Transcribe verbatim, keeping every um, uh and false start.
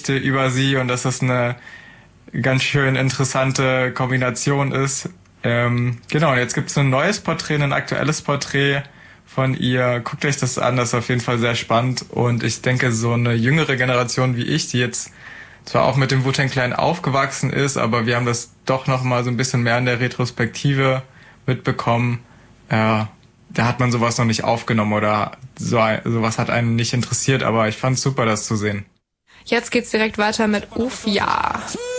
Geschichte über sie und dass das eine ganz schön interessante Kombination ist. Ähm, genau, und jetzt gibt's ein neues Porträt, ein aktuelles Porträt von ihr. Guckt euch das an, das ist auf jeden Fall sehr spannend. Und ich denke, so eine jüngere Generation wie ich, die jetzt zwar auch mit dem Wu-Tang Clan aufgewachsen ist, aber wir haben das doch noch mal so ein bisschen mehr in der Retrospektive mitbekommen. Äh, da hat man sowas noch nicht aufgenommen oder so, sowas hat einen nicht interessiert, aber ich fand's super, das zu sehen. Jetzt geht's direkt weiter mit Ufja.